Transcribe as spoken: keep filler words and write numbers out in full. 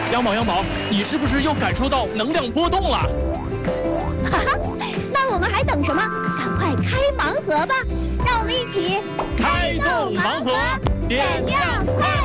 杨宝，杨宝，你是不是又感受到能量波动了？ 哈哈，那我们还等什么？赶快开盲盒吧！让我们一起开动盲盒，点亮快